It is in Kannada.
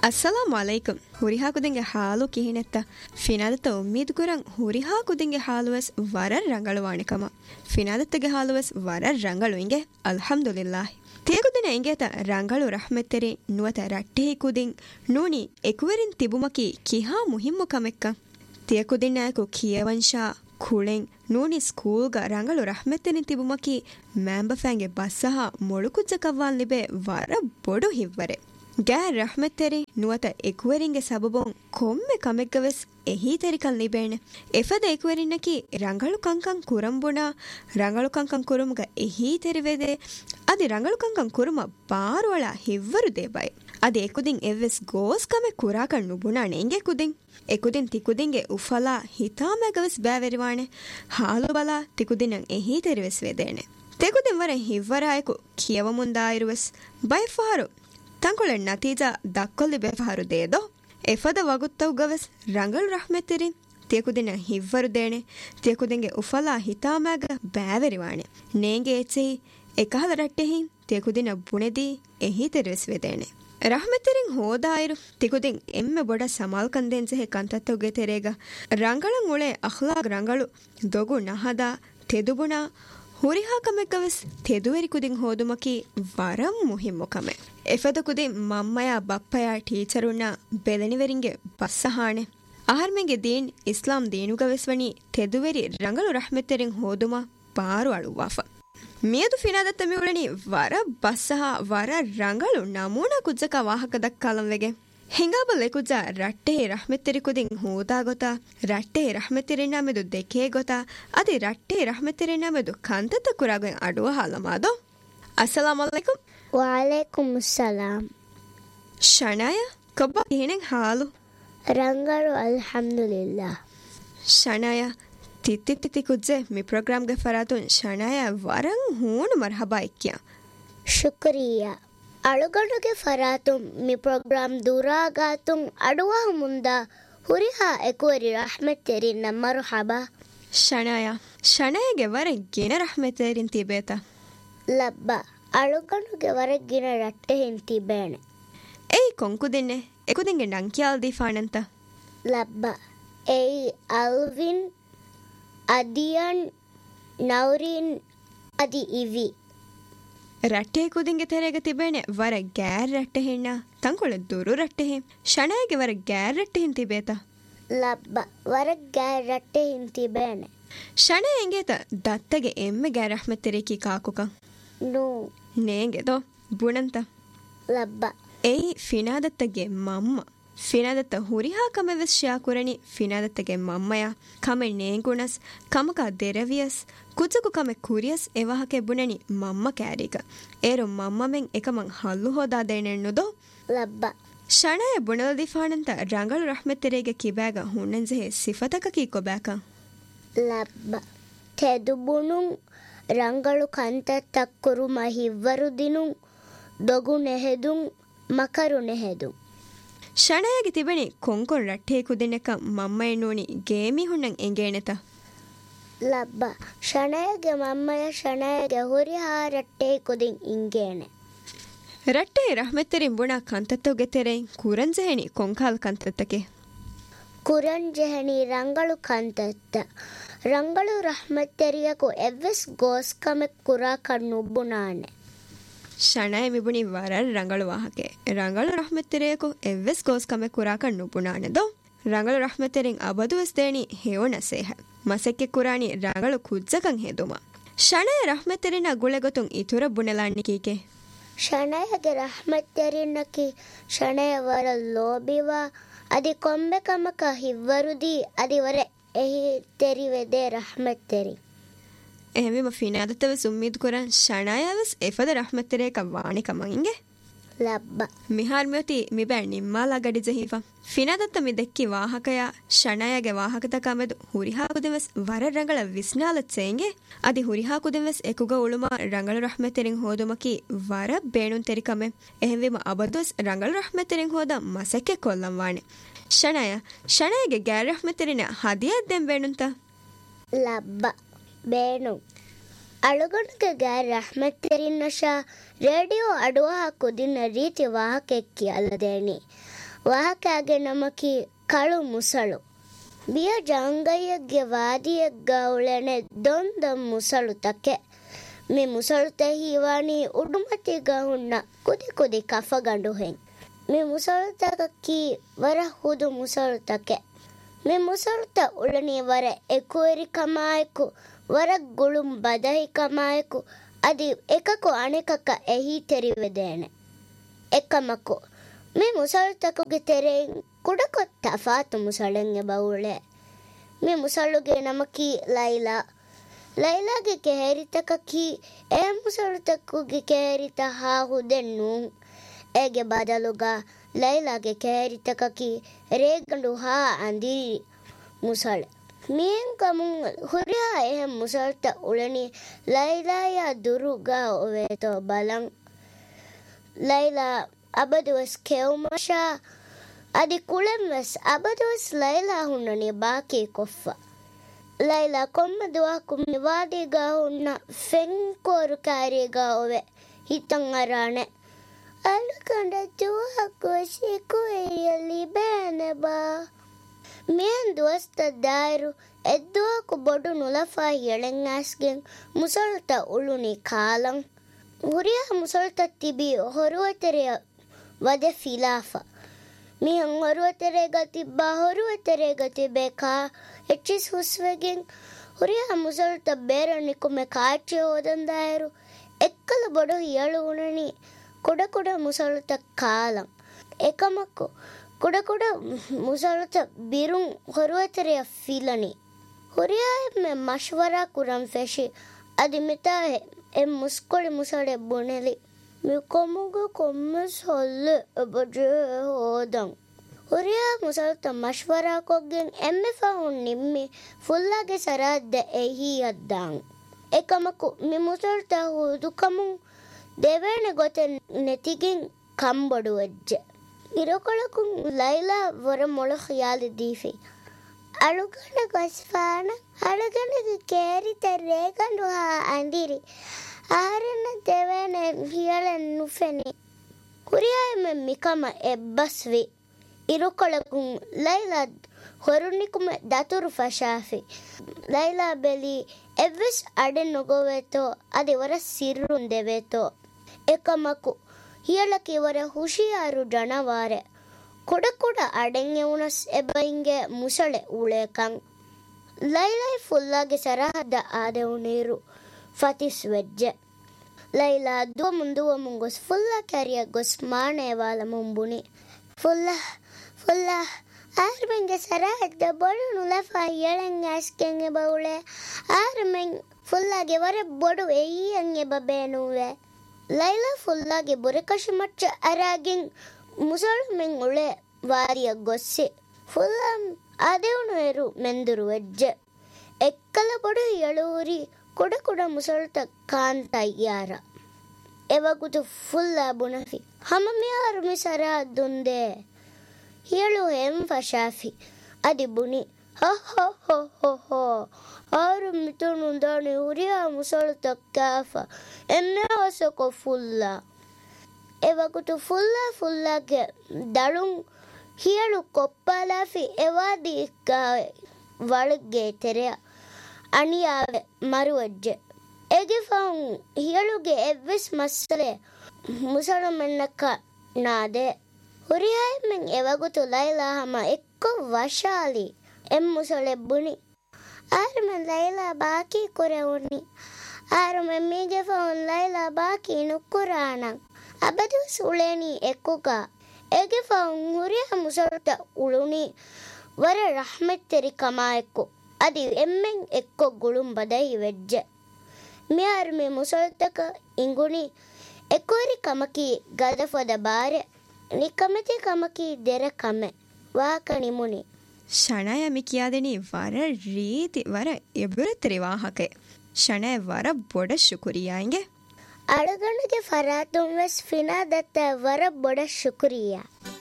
ಅಸ್ಸಲಾಮು ಅಲೈಕುಂ ಹುರಿಹಾ ಕುದಿಂಗೆ ಹಾಲು ಕಿಹಿನೆತ್ತ ಫಿನಾದತ್ತ ಉಮ್ಮೀದ್ ಕುರಂ ಹುರಿಹಾ ಕುದಿಂಗೆ ಹಾಲುವಸ್ ವರರ್ ರಂಗಳುವಾಣಿಕಮ ಫಿನಾದತ್ತಗೆ ಹಾಲುವಸ್ ವರರ್ ರಂಗಳು ಇಂಗೆ ಅಲ್ಹಮ್ದುಲಿಲ್ಲಾಹ್ ತೇಗುದಿನ ಇಂಗೇತ ರಂಗಳು ರಹಮೆತ್ತೆರಿ ನುವತ ರಟ್ಟೆಹಿ ಕುದಿಂ ನೂನಿ ಎಕುವೆರಿನ್ ತಿಬುಮಕಿ ಕಿಹಾ ಮುಹಿಮ್ಮು ಕಮೆಕ್ಕ ತೇಗುದಿನಾಯಕು ಕಿಯವಂಶಾ ಕುಳೆಂ ನೂನಿ ಸ್ಕೂಲ್ಗ ರಂಗಳು ರಹಮೆತ್ತೆರಿನ್ ತಿಬುಮಕಿ ಮ್ಯಾಂಬಫ್ಯಾಂಗೆ ಬಸ್ಸಹ ಮೊಳುಕುಜ್ಜಕವ್ವಾನ್ ಲಿಬೆ ವರ ಬೊಡು ಹಿವ್ವರೆ ಗෑ ರಹಮೆತ್ತೆರಿ ನುವತ ಎಕುವೆರಿಂಗೆ ಸಬಬೊಂ ಕೊಮ್ಮೆ ಕಮೆಗ್ಗವೆಸ್ ಎಹೀತೆರಿಕಲ್ ನಿಬೇಣೆ ಎಫದ ಎಕುವೆರಿನ್ನಕಿ ರಂಗಳು ಕಂಕಂ ಕುರಂಬುಣ ರಂಗಳು ಕಂಕಂ ಕುರುಮುಗ ಎಹೀತೆರಿವೆದೆ ಅದಿ ರಂಗಳು ಕಂಕಂ ಕುರುಮ ಬಾರುವಳ ಹಿವ್ವರು ದೇಬಾಯಿ ಅದಿ ಎಕುದಿಂ ಎವ್ವೆಸ್ ಗೋಸ್ ಕಮೆ ಕುರಾಕಣ್ ನುಬುಣಾಣೆ ಇಂಗೆ ಕುದಿಂ ಎಕುದಿಂ ತಿಕುದಿಂಗೆ ಉಫಲಾ ಹಿತಾಮೆಗವೆಸ್ ಬ್ಯಾವೆರಿವಾಣೆ ಹಾಲು ಬಲ ತಿಕುದಿನಂ ಎಹೀತೆರಿವೆಸ್ ವೆದೇಣೆ ತೆಕುದಿಂ ವರ ಹಿವ್ವರಾಯಕು ಕಿಯವ ಮುಂದಾಯಿರುವೆಸ್ ಬೈಫಾರು ತಂಕೊಳೆ ನತೀಜಾ ದಕ್ಕೊಲ್ಲಿ ಬೆಫಾರು ದೇದೋ ಎಫದ ವಗುತ್ತವು ಗವೆಸ್ ರಂಗಳು ರಹಮೆತ್ತಿರಿ ತೇಕುದಿನ ಹಿವ್ವರು ದೇಣೆ ತೇಕುದಿಂಗೆ ಉಫಲಾ ಹಿತಾಮ್ಯಾಗ ಬ್ಯಾವೆರಿವಾಣೆ ನೇಂಗೆ ಎಚ್ಚೆಹಿ ಎಕಹದ ರಟ್ಟೆಹಿ ತೇಕುದಿನ ಬುಣೆದಿ ಎಹಿ ತೆರೆವೆಸ್ವೆದೇಣೆ ರಹಮೆತ್ತಿರಿಂಗ್ ಹೋದಾಯಿರು ತಿಕುದಿಂ ಎಮ್ಮೆ ಬೊಡ ಸಮಾಲ್ಕಂದೆಂಜೆಹೆ ಕಂತತ್ತುಗೆ ತೆರೆಗ ರಂಗಳಂ ಉಳೆ ಅಖ್ಲಾಗ್ ರಂಗಳು ದೊಗು ನಹದ ತೆದುಬುಣ ಹುರಿಹಾ ಕಮೆಗ್ಗವೆಸ್ ತೆದುವೆರಿ ಕುದಿಂ ಹೋದುಮಕಿ ವರಂ ಮುಹಿಮ್ಮು ಕಮೆ ಎಫದ ಕುದಿ ಮಮ್ಮಯ ಬಪ್ಪಯ ಟೀಚರುಣ್ಣ ಬೆಲೆನಿವೆರಿಂಗೆ ಬಸ್ಸಹಾಣೆ ಆರ್ಮೆಂಗೆ ದೀನ್ ಇಸ್ಲಾಂ ದೀನುಗವೆಸ್ವಣಿ ತೆದುವೆರಿ ರಂಗಳು ರಹಮೆತ್ತೆರಿಂಗ್ ಹೋದುಮ ಬಾರು ಅಳುವಾಫ ಮಿಯದು ಫಿನಾದತ್ತ ಮಿವುಳನಿ ವರ ಬಸ್ಸಹ ವರ ರಂಗಳು ನಮೂನ ಕುಜ್ಜಕ ವಾಹಕ ದಕ್ಕಾಲಂವೆಗೆ ಹಿಂಗಾಬಲ್ಲೆ ಕುಜ್ಜ ರಟ್ಟೆ ರಹಮೆತ್ತೆರಿ ಕುದಿಂ ಹೋದಾ ಗೊತ್ತಾ ರಟ್ಟೆ ರಹಮೆತ್ತೆರಿನ ಮೆದು ದೆಕೆ ಗೊತ್ತಾ ಅದಿ ರಟ್ಟೆ ರಹಮೆತ್ತೆರಿನ ಮೆದು ಕಂತತ ಕುರಾಗ ಅಡುವ ಹಾಲಮಾದೋ ಅಸ್ಸಲಾಮು ಅಲೈಕುಂ ವಾಲೇಕುಂ ಸಲಾಂ ಶನಾಯ ಕಬ್ಬ ಏನೆಂಗ್ ಹಾಲು ರಂಗಳು ಅಲ್ಹಮ್ದುಲಿಲ್ಲಾ ಶನಾಯ ತಿತ್ತಿ ಕುಜ್ಜೆ ಮಿ ಪ್ರೋಗ್ರಾಮ್ಗೆ ಫರಾತುನ್ ಶನಾಯ ವರಂ ಹೂಣು ಮರ್ಹಬಾ ಇಕ್ಕಿಯ ಶುಕ್ರಿಯಾ ಅಳುಗಡುಗೆ ಫರಾತುಂ ಮಿ ಪ್ರೋಗ್ರಾಮ್ ದೂರಾಗಾತುಂ ಅಡುವ ಮುಂದ ಹುರಿಹಾ ಎಕುವರಿ ರಹಮೆತ್ತೆರಿನ ಮರ್ಹಬಾ ಶನಾಯಗೆ ವರ ಗಿನ ರಹಮೆತ್ತೆರಿನ್ ತಿಬೇತ ಲಬ್ಬ ಅಳುಗಡುಗೆ ವರಗಿನ ರಟ್ಟೆ ಹಿಂತಿ ಬೇಣೆ ಏಯ್ ಕೊಂಕುದಿನ್ನೆ ಎಕುದಿಂಗೆ ನಂಕ್ಯಾಲ್ ದೀಫಾಣಂತ ಲಬ್ಬ ಏಯ್ ಅಲ್ವಿನ್ ಅದಿಯನ್ ನೌರಿನ್ ಅದಿ ಇವಿ ರಟ್ಟೆ ಕುದಿಂಗೆ ತೆರೆಗೆ ತಿಬೇಣೆ ವರ ಗ್ಯಾರ್ ರಟ್ಟೆ ಹೆಣ್ಣ ತಂಕೊಳೆ ದುರು ರಟ್ಟೆ ಹೆ ಶನಾಯಗೆ ವರ ಗ್ಯಾರ್ ರಟ್ಟೆ ಹಿಂತಿ ಬೇತ ಲಬ್ಬ ವರ ಗ್ಯಾರ್ ರಟ್ಟೆ ಹಿಂತಿ ಬೇಣೆ ಶಣೆ ಎಂಗೇತ ದತ್ತಗೆ ಎಮ್ಮೆ ಗ್ಯಾರ್ ರಹಮೆತ್ತೆರೇಕಿ ಕಾಕುಕ ನೂ ನೇಂಗೆ ದೋ ಬುಣಂತ ಲಬ್ಬ ಏಯ್ ಫಿನಾದತ್ತಗೆ ಮಮ್ಮ ಫಿನಾದತ್ತ ಹುರಿಹಾ ಕಮೆವೆಸ್ ಶಾಕುರಣಿ ಫಿನಾದತ್ತಗೆ ಮಮ್ಮಯ ಕಮೆ ನೇಂಗುಣಸ್ ಕಮಕ ದೆರವಿಯಸ್ ಕುಚಕು ಕಮೆ ಕುರಿಯಸ್ ಎವಾಹಕೆ ಬುಣನಿ ಮಮ್ಮ ಕ್ಯಾರಿಗ ಏರು ಮಮ್ಮಮೆಂ ಎಕಮಂ ಹಲ್ಲು ಹೋದಾದೇನೆಣ್ಣುದೋ ಲಬ್ಬ ಶಣಯ ಬುಣಲ್ದಿಫಾಣಂತ ರಂಗಳು ರಹಮೆತ್ತೆರೆಗೆ ಕಿಬ್ಯಾಗ ಹುಣ್ಣೆಂಜೆಹೆ ಸಿಫತಕ ಕೀಕೊಬ್ಯಾಕ ಲಬ್ಬ ತೆದುಬುಣುಂ ರಂಗಳು ಕಂತ ತಕ್ಕುರುಮ ಹಿವ್ವರು ದಿನುಂ ದೊಗು ನೆಹೆದುಂ ಮಕರು ನೆಹೆದುಂ ಶಣಯಗೆ ತಿಬಣಿ ಕೊಂಕೊನ್ ರಟ್ಟೆ ಕುದಿನಕ ಮಮ್ಮಯ ನೂನಿ ಗೇಮಿ ಹುಣ್ಣಂ ಎಂಗೇಣೆತ ಲಬ್ಬ ಶಣಯಗೆ ಮಮ್ಮಯ ಶಣಯಗೆ ಹುರಿಹಾ ರಟ್ಟೆ ಕುದಿಂ ಇಂಗೇಣೆ ರಟ್ಟೆ ರಹಮೆತ್ತೆರಿನ್ ಬುಣ ಕಂತತ್ತುಗೆ ತೆರೆ ಕುರಂಜೆಹೆಣಿ ಕೊಂಕಾಲ್ ಕಂತತ್ತಕೆ ಕುರಂಜೆಹೆಣಿ ರಂಗಳು ಕಂತತ್ತ ರಂಗಳು ರಹಮೆತ್ತೆರಿಯಕು ಎವ್ವೆಸ್ ಗೋಸ್ಕಮೆ ಕುರಾ ಕಣ್ಣು ಬುಣಾಣೆ ಶಣಯ ಮಿಬುಣಿ ವರರ್ ರಂಗಳು ವಾಹಕೆ ರಂಗಳು ರಹಮೆತ್ತೆರೆಯಕು ಎವ್ವೆಸ್ ಗೋಸ್ಕಮೆ ಕುರಾ ಕಣ್ಣು ಬುಣಾಣೆದೋ ರಂಗಳು ರಹಮೆತ್ತೆರಿನ್ ಅಬದುವೆಸ್ ದೇಣಿ ಹೇವಣ ಸೇಹ ಮಸಕ್ಕೆ ಕುರಾಣಿ ರಂಗಳು ಕುಜ್ಜಕಂ ಹೆದುಮ ಶಣಯ ರಹಮೆತ್ತೆರಿನ ಗುಳೆಗೊತುಂ ಇತುರ ಬುಣೆಲಾಣಿಕೀಕೆ ಶಣಯಗೆ ರಹಮೆತ್ತೆರಿನಕಿ ಶಣಯ ವರ ಲೋಬಿವ ಅದಿ ಕೊಂಬೆ ಕಮಕ ಹಿವ್ವರುದಿ ಅದಿ ವರ ಎಹಿ ತೆರಿವೆದೆ ರಹಮೆತ್ತೆರಿ එහෙම ෆිනාදතව සුම්මීද් කුරන් ෂණායවස් එෆද රහමත්තරේක වාණි කමංගේ ලබ්බ මිහාර්මියති මිබෑ නිම්මාලා ගඩි ජහිෆා ෆිනාදත්ත මි දෙක්කි ವಾಹಕಯ ෂණායගේ ವಾಹಕත කමෙදු ಹುರಿಹಾ ಕುದೆವಸ್ ವರ ರಂಗಳ ವಿಸ್ನಾಲ ಚೇಂಗೆ ಅದಿ ಹುರಿಹಾ ಕುದೆವಸ್ ಎಕುಗ ಉಳುಮ ರಂಗಳ ರಹಮತ್ತೆರಿನ್ ಹೋದುಮಕಿ ವರ ಬೇಣುನ್ ತೆರಿಕಮೆ එහෙමෙම ಅಬದಸ್ ರಂಗಳ ರಹಮತ್ತೆರಿನ್ ಹೋದ ಮಸಕ್ಕೆ ಕೊಲ್ಲಂ ವಾಣೆ ෂණායගේ ಗ್ಯಾರ ರಹಮತ್ತೆರಿನ ಹದಿಯದ್ ದೆಂ ಬೇಣುಂತ ಲಬ್ಬ ಬೇಣು ಅಳುಗಣಗೆ ಗ್ಯಾರ ರಹಮತ್ತೆರಿನ್ ನಶಾ ರೇಡಿಯೋ ಅಡುವ ಕುದಿನ ರೀತಿ ವಾಹಕೆಕ್ಕಿ ಅಲ್ಲದೇಣಿ ವಾಹಕಾಗೆ ನಮಕಿ ಕಳು ಮುಸಳು ಬಿಯ ಜಂಗಯ್ಯಗೆ ವಾದಿಯಗ್ಗ ಉಳೆನೆ ದೊಂದ ಮುಸಳು ತಕ್ಕೆ ಮೆ ಮುಸಳು ತಹಿವಾಣಿ ಉಡುಮತಿಗ ಹುಣ್ಣ ಕುದಿ ಕುದಿ ಕಫಗಂಡು ಹೆಂಗ್ ಮೆ ಮುಸಳು ತಕಕ್ಕಿ ವರ ಹುದು ಮುಸಳು ತಕ್ಕೆ ಮೆ ಮುಸಳುತ ಉಳನಿ ವರ ಎಕುವರಿ ಕಮಾಯಕು ವರ ಗುಳುಂ ಬದಹಿ ಕಮಾಯಕು ಅದಿ ಎಕಕು ಅಣೆಕಕ್ಕ ಎಹಿ ತೆರಿವೆದೇನೆ ಎಕ್ಕಮಕ್ಕು ಮೆ ಮುಸಳು ತಕುಗೆ ತೆರೆ ಕುಡಕೊ ತಫಾತು ಮುಸಳಂಗೆ ಬೌಳೆ ಮೆ ಮುಸಳುಗೆ ನಮಕಿ ಲೈಲಾಗೆ ಕೆಹರಿತಕಕ್ಕಿ ಎ ಮುಸಳು ತಕ್ಕುಗೆ ಕೆಹರಿತ ಹಾಹುದೆನ್ನು ಏಗೆ ಬದಲುಗ ಲೈಲಾಗೆ ಕೆಹರಿತಕಕ್ಕಿ ರೇಗಂಡು ಹಾ ಅಂದಿರಿ ಮುಸಳೆ ಮೀನ್ ಕಮುಂ ಹುರಿಯ ಎ ಮುಸಳ್ತ ಉಳನಿ ಲೈಲಾಯ ದುರುಗ ಒವೇತೋ ಬಲಂ ಲೈಲಾ ಅಬದುವಸ್ ಕೆವುಮಶಾ ಅದಿ ಕುಳೆಂವಸ್ ಅಬದುವಸ್ ಲೈಲಾ ಹುಣ್ಣನಿ ಬಾಕಿ ಕೊಫ್ಫ ಲೈಲಾ ಕೊಮ್ಮ ದುವಾ ಕುಮ್ಮಿ ವಾದಿಗ ಹುಣ್ಣ ಫೆಂಕೋರು ಕ್ಯಾರಿಗ ಒವೆ ಹಿತಂಗರಾಣೆ ಅಳುಕಂಡ ದುವಾ ಕೋಶಿ ಕುಯಲ್ಲಿ ಬೇನೆ ಬಾ ಮೇನ್ ದೋಸ್ತ ದಾರು ಎದ್ದುವಾಕು ಬೊಡು ನುಲಫಾ ಎಳೆಂಗಾಸ್ಗೆಂ ಮುಸಳ್ತ ಉಳುನಿ ಕಾಲಂ ಹುರಿಯ ಮುಸಳ್ತ ತಿಬಿ ಹೊರುವತೆರೆಯ ವದೆ ಫಿಲಾಫ ಮಿಹಂ ಹೊರುವತೆರೆಗ ತಿಬ್ಬ ಹೊರುವತೆರೆಗ ತಿಬೇಕಾ ಹೆಚ್ಚಿಸ್ ಹುಸ್ವೆಗೆಂ ಹುರಿಯ ಮುಸಳ್ತ ಬೇರಣಿಕುಮೆ ಕಾಚಿ ಹೋದಂದಾಯರು ಎಕ್ಕಲ ಬೊಡು ಏಳು ಉಣನಿ ಕುಡ ಮುಸಳ್ತ ಕಾಲಂ ಏಕಮಕ್ಕು ಕುಡ ಮುಸಳ್ತ ಬಿರುಂ ಹೊರುವತೆರೆಯ ಫಿಲನಿ ಹುರಿಯ ಮೆ ಮಶ್ವರಾ ಕುರಂ ಫೆಶಿ ಅದಿ ಮಿತಾ ಎಂ ಮುಸ್ಕೊಳಿ ಮುಸಳೆ ಬುಣೆಲಿ ಮಿಕೊಮುಗ ಕೊಮ್ಮೆ ಸೊಲ್ಲೆ ಬಜೆ ಹೋದಂ ಹುರಿಯ ಮುಸಳ್ತ ಮಶ್ವರಾ ಕೊಗ್ಗೆಂ ಎಮ್ಮೆ ಫಹುನ್ ನಿಮ್ಮಿ ಫುಲ್ಲಾಗೆ ಸರಾದ್ದೆ ಎಹಿ ಅದ್ದಾಂ ಏಕಮಕ್ಕು ಮಿ ಮುಸಳ್ತ ಹುದು ಕಮುಂ ದೇವೇಣೆ ಗೊತ್ತೆ ನೆತಿಗಿಂ ಕಂಬಡು ಅಜ್ಜೆ ಇರೋಕೊಳಕು ಲೈಲಾ ವರ ಮೊಳ ಖಯಾಲಿ ದೀಫಿ ಅಳುಗಂಡ ಗೊಸ್ಫಾನ ಅಳುಗಂಡಗೆ ಕೇರಿತ ರೇಗಂಡು ಹಾ ಅಂದಿರಿ ಆರನ ದೇವೇನೆ ಹಿಯಳ ನುಫೆನಿ ಹುರಿಯಾಯ ಮೆ ಮಿಕಮ ಎಬ್ಬಸ್ವಿ ಇರೋಕೊಳಕು ಲೈಲಾ ಹೊರುನಿಕುಮ ದತುರು ಫಶಾಫಿ ಲೈಲಾ ಬೆಲಿ ಎವ್ವಿಸ್ ಅಡೆ ನುಗೋವೇತೋ ಅದೆ ವರ ಸಿರ್ರುಂದೆವೇತೋ ಏಕಮಕ್ಕು ಹಿಯಳಕ್ಕೆ ಇವರ ಹುಷಿಯಾರು ಜನವಾರೆ ಕುಡ ಅಡೆಂಗೆ ಉಣಸ್ ಎಬ್ಬಂಗೆ ಮುಸಳೆ ಉಳೇಕಂ ಲೈಲೈ ಫುಲ್ಲಾಗೆ ಸರಹದ ಆದೆವು ನೀರು ಫತಿಸ್ ವೆಜ್ಜೆ ಲೈಲಾ ದುವ ಮುಂಗೊಸ್ ಫುಲ್ಲ ಕ್ಯಾರಿಯ ಗೊಸ್ ಮಾಣೇವಾಲ ಮುಂಬುನಿ ಫುಲ್ಲ ಆರ್ಮೆಂಗೆ ಸರಹದ ಬೊಡು ನುಲಫ ಎಳಂಗೆ ಅಸ್ಕೆಂಗೆ ಬೌಳೆ ಆರ್ಮೆಂಗ್ ಫುಲ್ಲಾಗೆ ವರೆ ಬೊಡು ಎಯ್ಯಂಗೆ ಬಬೇನುವೆ ಲೈಲಾ ಫುಲ್ಲಾಗೆ ಬುರೆಕಶಿ ಮಚ್ಚ ಅರಾಗಿಂಗ್ ಮುಸಳು ಮೆಂಗ್ ಉಳೆ ವಾರಿಯ ಗೊಸ್ಸೆ ಫುಲ್ಲ ಆದೇವನು ಏರು ಮೆಂದುರು ವೆಜ್ಜೆ ಎಕ್ಕಲ ಬೊಡು ಎಳೂರಿ ಕುಡ ಮುಸಳ್ತ ಕಾಂತ ಯಾರ ಎವಗುತು ಫುಲ್ಲ ಬುಣಫಿ ಹಮಮಿಯಾರು ಮಿಸರ ದುಂದೆ ಹೇಳು ಹೆಂ ಫಶಾಫಿ ಅದಿ ಬುನಿ ಹೋ ಆರು ಮಿತುನು ದಾಣಿ ಉರಿಯ ಮುಸಳ್ತ ಕ್ಯಾಫ ಎಮ್ಮೆ ಹೊಸಕೊ ಫುಲ್ಲ ಎವಗುತು ಫುಲ್ಲಾಗೆ ದಳುಂ ಹಿಯಳು ಕೊಪ್ಪಲಾಫಿ ಎವಾದಿ ಒಳಗೆ ತೆರೆಯ ಅಣಿಯಾವೆ ಮರುವಜ್ಜೆ ಎಗಿಫಾಂ ಹಿಯಳುಗೆ ಎವ್ವಿಸ್ ಮಸ್ಸಲೆ ಮುಸಳು ಮೆನ್ನಕ್ಕ ನಾದೆ ಹುರಿಯಾಯ ಮೆಂಗ್ ಎವಗುತು ಲೈಲಾ ಹಮ ಎಕ್ಕೊ ವಶಾಲಿ ಎಂ ಮುಸಳೆ ಬುಣಿ ಆರಮೆ ಲೈಲಾ ಬಾಕಿ ಕುರೆ ಉಣ್ಣಿ ಆರಮೆ ಮೀಗೆ ಫೋನ್ ಲೈಲಾ ಬಾಕಿ ನುಕ್ಕುರಾಣ ಅಬದು ಸುಳೇನಿ ಎಕ್ಕುಗ ಎಗೆ ಫೋನ್ ಹುರಿಯ ಮುಸಳ್ತ ಉಳುನಿ ವರ ರಹ್ಮೆತ್ ತೆರಿ ಕಮಾಯಕ್ಕು ಅದಿ ಎಮ್ಮೆಂಗ್ ಎಕ್ಕೊ ಗುಳುಂಬದೈ ವೆಜ್ಜೆ ಮ್ಯಾರ್ಮೆ ಮುಸಳ್ತಕ ಇಂಗುಣಿ ಎಕ್ಕೋರಿ ಕಮಕಿ ಗದಫದ ಬಾರೆ ನಿಕಮತಿ ಕಮಕಿ ದೆರ ಕಮೆ ವಾಕಣಿ ಮುನಿ ಶಣಯ ಮಿಕಿಯಾದೆನಿ ವರ ರೀತಿ ವರ ಎಬುರತ್ರಿ ವಾಹಕೆ ಶಣಯ ವರ ಬೊಡ ಶುಕುರಿಯಾಂಗೆ ಅಳಗಣಿಗೆ ಫರಾತುಂ ವೆಸ್ ಫಿನಾ ದತ್ತ ವರ ಬೊಡ ಶುಕುರಿಯಾ